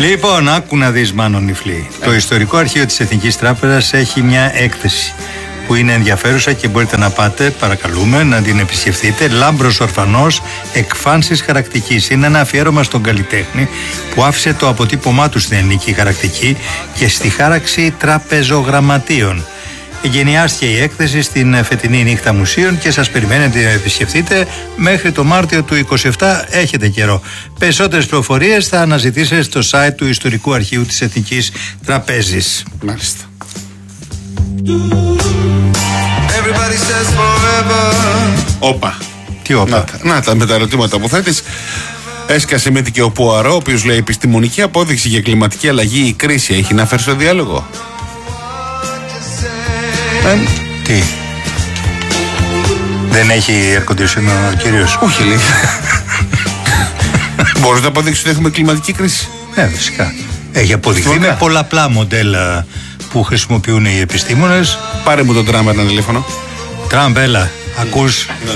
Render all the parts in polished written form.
Λοιπόν, άκου να δεις, Μάνο Νιφλή. Το Ιστορικό Αρχείο της Εθνικής Τράπεζας έχει μια έκθεση που είναι ενδιαφέρουσα και μπορείτε να πάτε, παρακαλούμε, να την επισκεφτείτε. Λάμπρος Ορφανός, εκφάνσης χαρακτικής. Είναι ένα αφιέρωμα στον καλλιτέχνη που άφησε το αποτύπωμά του στην ελληνική χαρακτική και στη χάραξη τραπεζογραμματίων. Εγκαινιάστηκε η έκθεση στην φετινή νύχτα μουσείων και σας περιμένει να την επισκεφτείτε μέχρι το Μάρτιο του 27. Έχετε καιρό. Περισσότερες πληροφορίες θα αναζητήσετε στο site του Ιστορικού Αρχείου της Εθνικής Τραπέζης. Μάλιστα. Όπα. Τι όπα? Να τα με τα ερωτήματα που θέτεις. Έσκασε με και ο Πουαρό, ο οποίος λέει: επιστημονική απόδειξη για κλιματική αλλαγή, η κρίση έχει να φέρει στο διάλογο. Τι? Δεν έχει air conditioner ο κύριος? Όχι, λέει. Μπορείς να αποδείξεις ότι έχουμε κλιματική κρίση? Ναι, φυσικά. Έχει αποδειχθεί με πολλαπλά μοντέλα που χρησιμοποιούν οι επιστήμονες. Πάρε μου τον Τραμπ ένα τηλέφωνο. Τραμπ, έλα, ακούς? Ναι.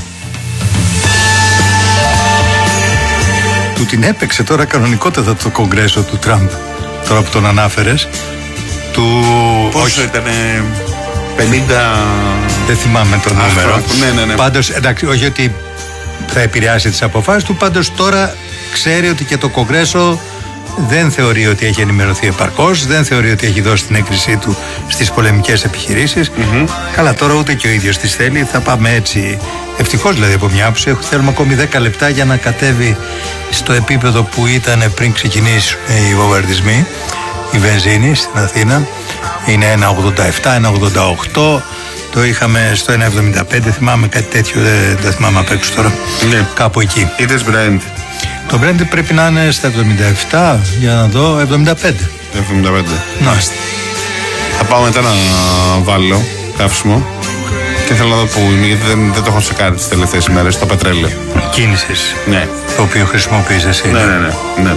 Του την έπαιξε τώρα κανονικότατα το κογκρέσο του Τραμπ. Τώρα που τον ανάφερες. Πόσο ήτανε? 50... Δεν θυμάμαι το νούμερο. Ναι. Πάντως, εντάξει, όχι ότι θα επηρεάσει τις αποφάσεις του, πάντως τώρα ξέρει ότι και το Κογκρέσο δεν θεωρεί ότι έχει ενημερωθεί επαρκώς, δεν θεωρεί ότι έχει δώσει την έγκρισή του στις πολεμικές επιχειρήσεις. Καλά, τώρα ούτε και ο ίδιος τις θέλει, θα πάμε έτσι. Ευτυχώς δηλαδή από μια άποψη, θέλουμε ακόμη 10 λεπτά για να κατέβει στο επίπεδο που ήταν πριν ξεκινήσουν οι βομβαρδισμοί. Η βενζίνη στην Αθήνα είναι 1,87, 1,88. Το είχαμε στο 1,75. Θυμάμαι κάτι τέτοιο, δεν θυμάμαι απ' έξω τώρα. Ναι. Κάπου εκεί. Είδες Brent? Το Brent πρέπει να είναι στα 77, για να δω, 75. 75. Μάλιστα. Θα πάω μετά να βάλω καύσιμο και θέλω να δω που είναι, γιατί δεν το έχω τσεκάρει τις τελευταίες ημέρες, το πετρέλαιο. Κίνησης. Ναι. Το οποίο χρησιμοποιείς εσύ. Ναι.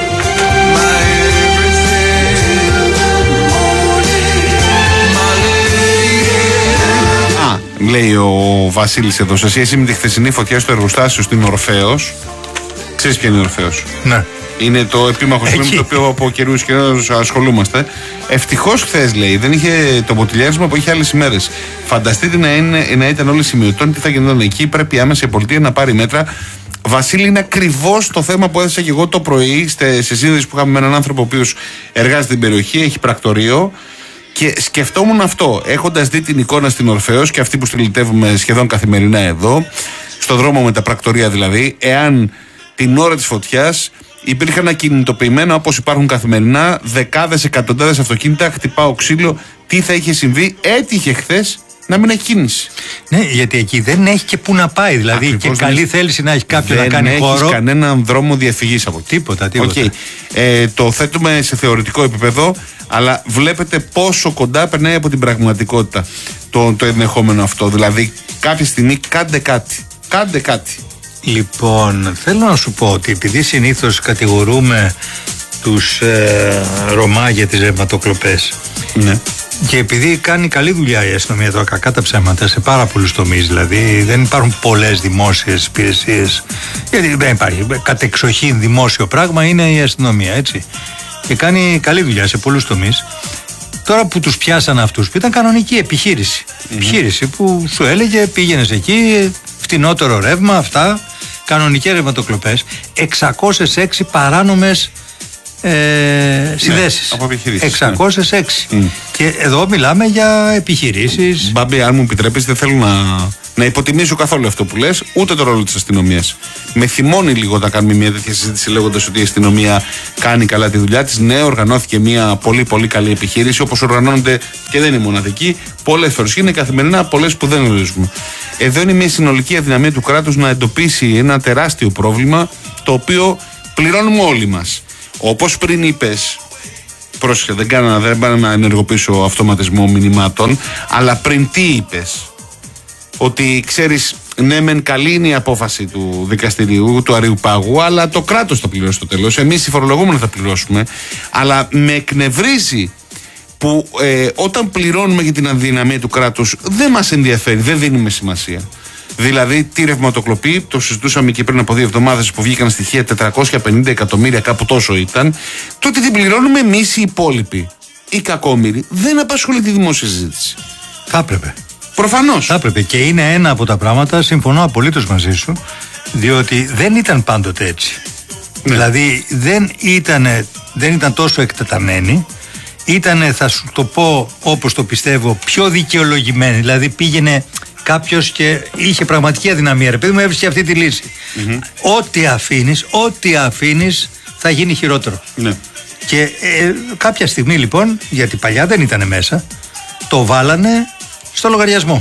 Λέει ο Βασίλης εδώ, σε σχέση με τη χθεσινή φωτιά στο εργοστάσιο στην Ορφέως. Ξέρεις ποια είναι η Ορφέως? Ναι. Είναι το επίμαχο σημείο με το οποίο από καιρούς και ασχολούμαστε. Ευτυχώς χθες, λέει, δεν είχε το μποτιλιάρισμα που είχε άλλες ημέρες. Φανταστείτε να ήταν όλοι σημειωτών, τι θα γινόταν εκεί. Πρέπει άμεσα η πολιτεία να πάρει μέτρα. Βασίλη, είναι ακριβώς το θέμα που έθεσα και εγώ το πρωί σε σύνδεση που είχαμε με έναν άνθρωπο ο οποίος εργάζεται στην περιοχή, έχει πρακτορείο. Και σκεφτόμουν αυτό, έχοντας δει την εικόνα στην Ορφέως και αυτή που στυλιτεύουμε σχεδόν καθημερινά εδώ, στο δρόμο με τα πρακτορεία δηλαδή, εάν την ώρα της φωτιάς υπήρχαν ακινητοποιημένα όπως υπάρχουν καθημερινά δεκάδες, εκατοντάδες αυτοκίνητα, χτυπάω ξύλο, τι θα είχε συμβεί? Έτυχε χθες να μην έχει κίνηση. Ναι, γιατί εκεί δεν έχει και πού να πάει. Δηλαδή ακριβώς, και καλή θέληση να έχει κάποιον να κάνει χώρο. Δεν έχεις κανέναν δρόμο διαφυγής από εκεί. Τίποτα. Okay. Το θέτουμε σε θεωρητικό επίπεδο, αλλά βλέπετε πόσο κοντά περνάει από την πραγματικότητα το ενδεχόμενο αυτό. Δηλαδή κάποια στιγμή κάντε κάτι. Λοιπόν, θέλω να σου πω ότι επειδή συνήθως κατηγορούμε τους Ρωμά για τις ρευματοκλοπές, ναι, και επειδή κάνει καλή δουλειά η αστυνομία τώρα, κακά τα ψέματα, σε πάρα πολλούς τομείς, δηλαδή δεν υπάρχουν πολλές δημόσιες υπηρεσίες, γιατί δεν υπάρχει κατεξοχήν δημόσιο πράγμα, είναι η αστυνομία, έτσι, και κάνει καλή δουλειά σε πολλούς τομείς. Τώρα που τους πιάσαν αυτούς που ήταν κανονική επιχείρηση, επιχείρηση που σου έλεγε πήγαινες εκεί, φτηνότερο ρεύμα, αυτά, κανονικές ρευματοκλοπές, 606 παράνομες συνδέσεις. Από επιχειρήσεις. 606. Και εδώ μιλάμε για επιχειρήσεις. Μπάμπη, αν μου επιτρέπεις, δεν θέλω να υποτιμήσω καθόλου αυτό που λες, ούτε το ρόλο της αστυνομίας. Με θυμώνει λίγο να κάνουμε μια τέτοια συζήτηση λέγοντας ότι η αστυνομία κάνει καλά τη δουλειά της. Ναι, οργανώθηκε μια πολύ πολύ καλή επιχείρηση, όπως οργανώνονται και δεν είναι μοναδική. Πολλές φορές είναι καθημερινά, πολλές που δεν γνωρίζουμε. Εδώ είναι μια συνολική αδυναμία του κράτους να εντοπίσει ένα τεράστιο πρόβλημα, το οποίο πληρώνουμε όλοι μας. Όπως πριν είπες, πρόσεχε, δεν πάνε να ενεργοποιήσω αυτοματισμό μηνυμάτων, αλλά πριν τι είπες? Ότι ξέρεις, ναι, μεν καλή είναι η απόφαση του δικαστηρίου, του Αριουπάγου, αλλά το κράτος θα πληρώσει το τέλος. Εμείς οι φορολογούμενοι θα πληρώσουμε. Αλλά με εκνευρίζει που όταν πληρώνουμε για την αδυναμία του κράτους, δεν μας ενδιαφέρει, δεν δίνουμε σημασία. Δηλαδή, τη ρευματοκλοπή, το συζητούσαμε και πριν από 2 εβδομάδες που βγήκαν στοιχεία 450 εκατομμύρια, κάπου τόσο ήταν. Το ότι την πληρώνουμε εμείς οι υπόλοιποι, οι κακόμοιροι, δεν απασχολεί τη δημόσια συζήτηση. Θα έπρεπε. Προφανώς. Θα έπρεπε. Και είναι ένα από τα πράγματα, συμφωνώ απολύτως μαζί σου, διότι δεν ήταν πάντοτε έτσι. Ναι. Δηλαδή δεν ήταν τόσο εκτεταμένη. Ήτανε, θα σου το πω όπως το πιστεύω, πιο δικαιολογημένη. Δηλαδή πήγαινε κάποιος και είχε πραγματική αδυναμία. Ρε παιδί μου, έβρισκε αυτή τη λύση. Ό,τι αφήνεις θα γίνει χειρότερο. Ναι. Και κάποια στιγμή λοιπόν, γιατί παλιά δεν ήταν μέσα, το βάλανε στο λογαριασμό.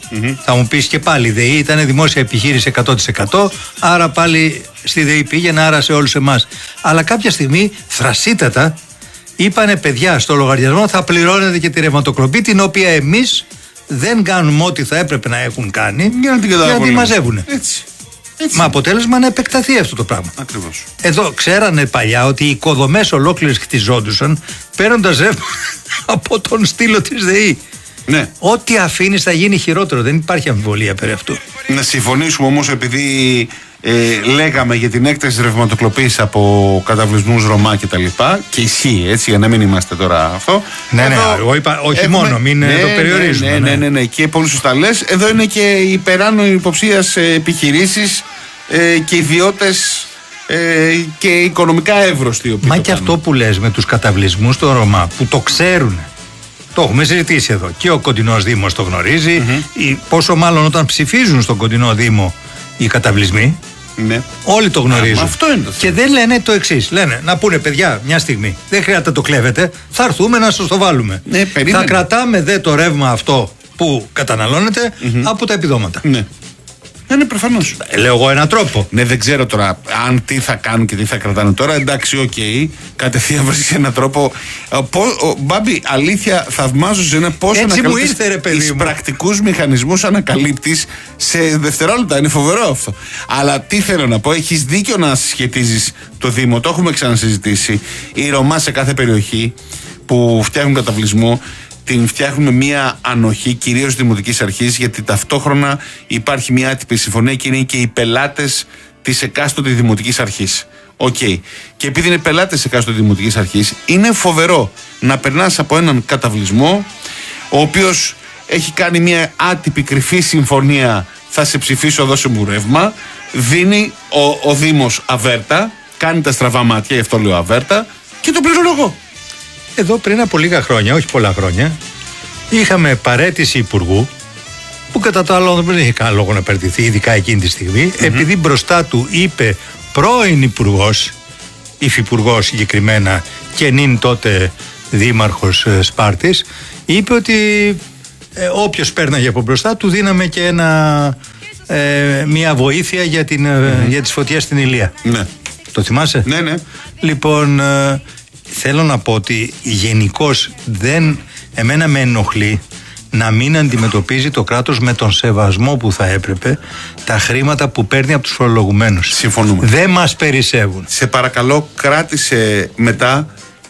Θα μου πεις και πάλι, η ΔΕΗ ήταν δημόσια επιχείρηση 100%, άρα πάλι στη ΔΕΗ πήγαινε, άρα σε όλους εμάς. Αλλά κάποια στιγμή, θρασίτατα, είπανε παιδιά, στο λογαριασμό θα πληρώνετε και τη ρευματοκλοπή, την οποία εμείς δεν κάνουμε ό,τι θα έπρεπε να έχουν κάνει για να τη μαζεύουν. Έτσι. Μα αποτέλεσμα να επεκταθεί αυτό το πράγμα. Ακριβώς. Εδώ ξέρανε παλιά ότι οι οικοδομές ολόκληρες χτιζόντουσαν παίρνοντας ρεύμα από τον στήλο της ΔΕΗ. Ναι. Ό,τι αφήνεις θα γίνει χειρότερο. Δεν υπάρχει αμφιβολία περί αυτού. Να συμφωνήσουμε όμως, επειδή λέγαμε για την έκταση ρευματοκλοπής από καταβλισμούς Ρωμά και τα λοιπά, και ισχύει, έτσι, για να μην είμαστε τώρα αυτό. Ναι, εδώ, ναι, εγώ είπα όχι μόνο, μην το περιορίζουμε. Ναι, και πολύ σωστά λες. Εδώ είναι και υπεράνω υποψίας επιχειρήσεις και ιδιώτες και οικονομικά εύρωστοι. Μα και αυτό που λες με τους καταβλισμούς των Ρωμά, που το ξέρουν. Το έχουμε συζητήσει εδώ. Και ο κοντινός Δήμος το γνωρίζει. Πόσο μάλλον όταν ψηφίζουν στον κοντινό Δήμο οι καταβλισμοί. Ναι. Όλοι το γνωρίζουν. Αυτό είναι το θέμα. Και δεν λένε το εξής. Λένε να πούνε παιδιά, μια στιγμή. Δεν χρειάζεται να το κλέβετε. Θα έρθουμε να σας το βάλουμε. Ναι, θα κρατάμε δε το ρεύμα αυτό που καταναλώνετε από τα επιδόματα. Ναι. Είναι προφανώς. Λέω εγώ έναν τρόπο. Ναι, δεν ξέρω τώρα αν τι θα κάνουν και τι θα κρατάνε τώρα. Εντάξει, οκ. Κατευθείαν βρίσκει έναν τρόπο. Μπάμπη, αλήθεια, θαυμάζω σε ένα πόσο ανακαλύπτεις πρακτικούς μηχανισμούς ανακαλύπτεις σε δευτερόλεπτα. Είναι φοβερό αυτό. Αλλά τι θέλω να πω, έχεις δίκιο να συσχετίζεις το Δήμο. Το έχουμε ξανασυζητήσει. Οι Ρωμά σε κάθε περιοχή που φτιάχνουν καταβλισμό την φτιάχνουν με μια ανοχή κυρίως δημοτικής αρχής, γιατί ταυτόχρονα υπάρχει μια άτυπη συμφωνία και είναι και οι πελάτες της εκάστοτε δημοτικής αρχής. Και επειδή είναι πελάτες της εκάστοτε δημοτικής αρχής, είναι φοβερό να περνάς από έναν καταβλισμό ο οποίος έχει κάνει μια άτυπη κρυφή συμφωνία, θα σε ψηφίσω, δώσε μου ρεύμα, δίνει ο Δήμος αβέρτα, κάνει τα στραβά μάτια, γι' αυτό λέω αβέρτα, και το πληρώνω εγώ. Εδώ πριν από λίγα χρόνια, όχι πολλά χρόνια, είχαμε παραίτηση υπουργού, που κατά το άλλο δεν είχε κανένα λόγο να περτηθεί, ειδικά εκείνη τη στιγμή, επειδή μπροστά του είπε πρώην υπουργός, υφυπουργός συγκεκριμένα και νυν τότε δήμαρχος Σπάρτης, είπε ότι όποιος πέρναγε από μπροστά του δίναμε και μια βοήθεια για τις φωτιές στην Ηλία. Ναι. Το θυμάσαι? Ναι. Λοιπόν, θέλω να πω ότι γενικώς εμένα με ενοχλεί να μην αντιμετωπίζει το κράτος με τον σεβασμό που θα έπρεπε τα χρήματα που παίρνει από τους φορολογουμένους. Συμφωνούμε. Δεν μας περισσεύουν. Σε παρακαλώ, κράτησε μετά,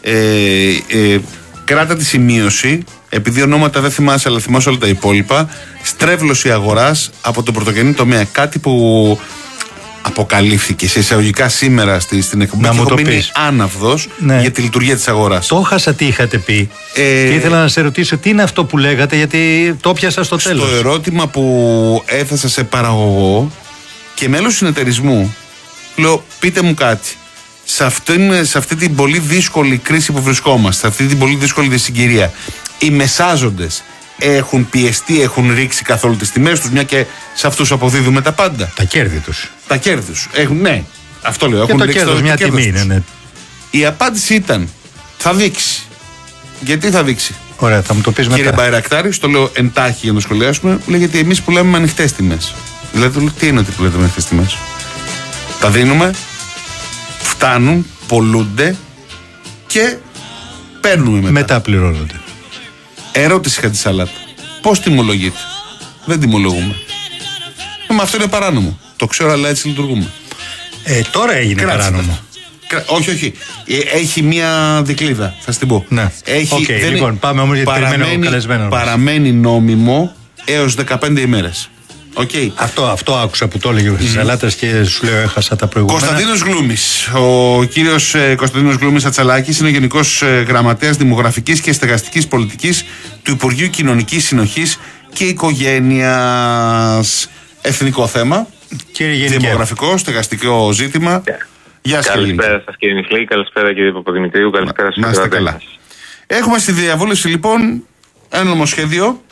κράτα τη σημείωση, επειδή ονόματα δεν θυμάσαι, αλλά θυμάσαι όλα τα υπόλοιπα. Στρέβλωση αγοράς από τον πρωτογενή τομέα. Κάτι που αποκαλύφθηκε σε εισαγωγικά σήμερα στην εκπομπή. Να μου το πεις. Άναυδος για τη λειτουργία της αγοράς. Το χάσα τι είχατε πει. Και ήθελα να σε ρωτήσω τι είναι αυτό που λέγατε, γιατί το πιάσα στο τέλος. Στο ερώτημα που έθεσα σε παραγωγό και μέλος συνεταιρισμού, λέω πείτε μου κάτι. Σε αυτή την πολύ δύσκολη κρίση που βρισκόμαστε, σε αυτή την πολύ δύσκολη συγκυρία, οι μεσάζοντες έχουν πιεστεί, έχουν ρίξει καθόλου τις τιμές τους, μια και σε αυτούς αποδίδουμε τα πάντα. Τα κέρδη τους. Τα κέρδη τους. Ναι, αυτό λέω. Και έχουν το κέρδος μια τιμή είναι. Ναι. Η απάντηση ήταν θα δείξει. Γιατί θα δείξει? Ωραία, θα μου το πεις μετά. Κύριε Μπαϊρακτάρη, το λέω εντάχει για να το σχολιάσουμε, λέει γιατί εμείς πουλάμε με ανοιχτές τιμές. Δηλαδή, τι είναι ότι πουλάτε με ανοιχτές τιμές? Τα δίνουμε, φτάνουν, πολλούνται και παίρνουμε μετά. Μετά πληρώνονται. Ερώτηση Χατζησαλάτα. Πώς τιμολογείτε? Δεν τιμολογούμε. Μα αυτό είναι παράνομο. Το ξέρω, αλλά έτσι λειτουργούμε. Τώρα έγινε παράνομο. Όχι. Έχει μια δικλίδα, θα την πω. Ναι. Λοιπόν, πάμε όμως γιατί περιμένω καλεσμένο. Παραμένει νόμιμο έως 15 ημέρες. Okay. Αυτό άκουσα που το έλεγε ο Χρυσαλάτας και σου λέω έχασα τα προηγούμενα. Κωνσταντίνος Γλούμης. Ο κύριος Κωνσταντίνος Γλούμης Ατσαλάκης είναι ο Γενικός Γραμματέας Δημογραφικής και Στεγαστικής Πολιτικής του Υπουργείου Κοινωνικής Συνοχής και Οικογένειας. Εθνικό θέμα. Δημογραφικό, στεγαστικό ζήτημα. Γεια σας. Καλησπέρα σας κύριε Νιχλή, καλησπέρα κύριε Παπαδημητρίου, καλησπέρα στους ακροατές. Έχουμε στη διαβούλευση λοιπόν ένα νομοσχέδιο.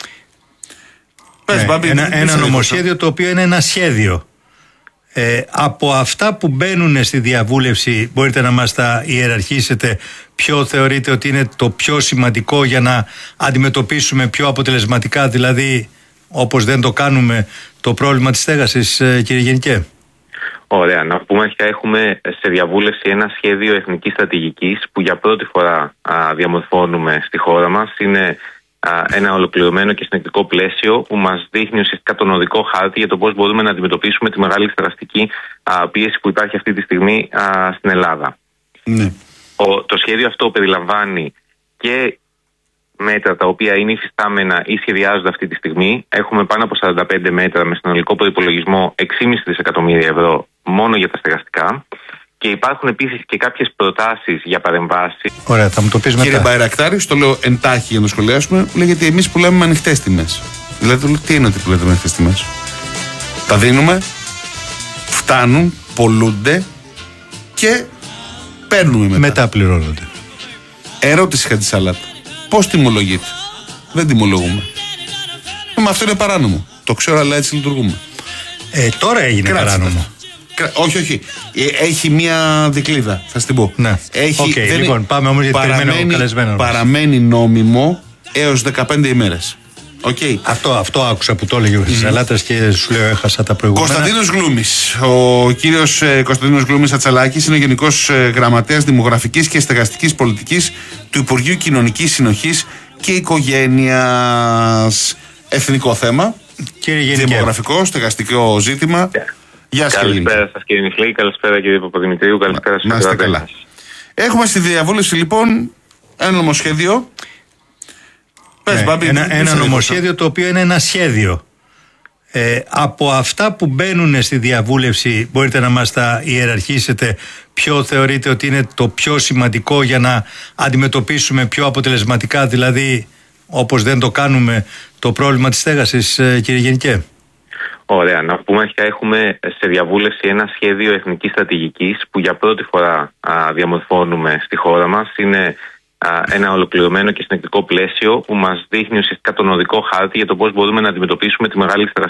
Ένα νομοσχέδιο το οποίο είναι ένα σχέδιο. Από αυτά που μπαίνουν στη διαβούλευση, μπορείτε να μας τα ιεραρχήσετε, ποιο θεωρείτε ότι είναι το πιο σημαντικό για να αντιμετωπίσουμε πιο αποτελεσματικά, δηλαδή όπως δεν το κάνουμε, το πρόβλημα της στέγασης, κύριε Γενικέ? Ωραία, να πούμε αρχικά έχουμε σε διαβούλευση ένα σχέδιο εθνικής στρατηγικής που για πρώτη φορά διαμορφώνουμε στη χώρα μας. Είναι ένα ολοκληρωμένο και συνεκτικό πλαίσιο που μας δείχνει ουσιαστικά τον οδικό χάρτη για το πώς μπορούμε να αντιμετωπίσουμε τη μεγάλη στεγαστική πίεση που υπάρχει αυτή τη στιγμή στην Ελλάδα. Ναι. Το σχέδιο αυτό περιλαμβάνει και μέτρα τα οποία είναι υφιστάμενα ή σχεδιάζονται αυτή τη στιγμή. Έχουμε πάνω από 45 μέτρα με συνολικό προϋπολογισμό 6,5 δισεκατομμύρια ευρώ μόνο για τα στεγαστικά. Και υπάρχουν επίσης και κάποιες προτάσεις για παρεμβάσεις. Ωραία, θα μου το πεις μετά. Κύριε Μπαϊρακτάρη, το λέω εντάχει για να το σχολιάσουμε, λέγεται εμείς πουλάμε με ανοιχτές τιμές. Δηλαδή, τι είναι ότι πουλάτε με ανοιχτές τιμές? Τα δίνουμε, φτάνουν, πολλούνται και παίρνουμε μετά. Μετά πληρώνονται. Ερώτηση Χατζησαλάτα. Πώς τιμολογείται? Δεν τιμολογούμε. Μα αυτό είναι παράνομο. Το ξέρω, αλλά έτσι λειτουργούμε. Τώρα έγινε παράνομο. Όχι. Έχει μία δικλίδα, θα στην πω. Ναι. Λοιπόν, πάμε όμως γιατί περιμένω καλεσμένο. Παραμένει νόμιμο έως 15 ημέρες. Αυτό άκουσα που το έλεγε ο Χρυσαλάτας και σου λέω έχασα τα προηγούμενα. Κωνσταντίνος Γλούμης. Ο κύριος Κωνσταντίνος Γλούμης Ατσαλάκης είναι ο Γενικός Γραμματέας Δημογραφικής και Στεγαστικής Πολιτικής του Υπουργείου Κοινωνικής Συνοχής και Οικογένειας. Εθνικό θέμα. Δημογραφικό, στεγαστικό ζήτημα. Γεια σας. Καλησπέρα σας κύριε Νιχλή, καλησπέρα κύριε Παπαδημητρίου, καλησπέρα στους ακροατές. Έχουμε στη διαβούλευση λοιπόν ένα νομοσχέδιο. Ένα νομοσχέδιο το οποίο είναι ένα σχέδιο. Από αυτά που μπαίνουν στη διαβούλευση, μπορείτε να μας τα ιεραρχήσετε, ποιο θεωρείτε ότι είναι το πιο σημαντικό για να αντιμετωπίσουμε πιο αποτελεσματικά, δηλαδή όπως δεν το κάνουμε, το πρόβλημα της στέγασης, κύριε Γενικέ? Ωραία, να πούμε αρχικά έχουμε σε διαβούλευση ένα σχέδιο εθνικής στρατηγικής που για πρώτη φορά διαμορφώνουμε στη χώρα μας. Είναι ένα ολοκληρωμένο και συνεκτικό πλαίσιο που μας δείχνει ουσιαστικά τον οδικό χάρτη για το πώς μπορούμε να αντιμετωπίσουμε τη μεγάλη στεγαστική